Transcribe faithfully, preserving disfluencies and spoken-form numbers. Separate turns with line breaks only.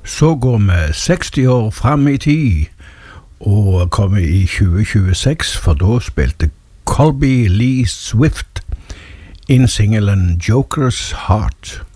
Så går vi seksti år fram i tid og kommer i tjue tjueseks, for da spilte Colby Lee Swift inn singelen Joker's Heart.